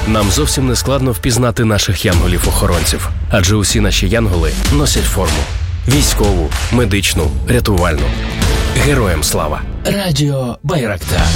Нам зовсім не складно впізнати наших янголів-охоронців, адже усі наші янголи носять форму. Військову, медичну, рятувальну. Героям слава! Радіо Байрактар.